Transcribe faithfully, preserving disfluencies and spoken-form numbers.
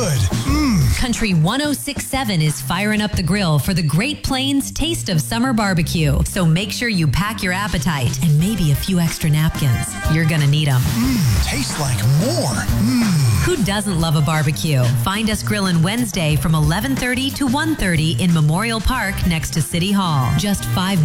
good. Mmm. Country one oh six point seven is firing up the grill for the Great Plains Taste of Summer Barbecue. So make sure you pack your appetite and maybe a few extra napkins. You're gonna need them. Mmm, tastes like more. Mmm. Who doesn't love a barbecue? Find us grilling Wednesday from eleven thirty to one thirty in Memorial Park next to City Hall. Just five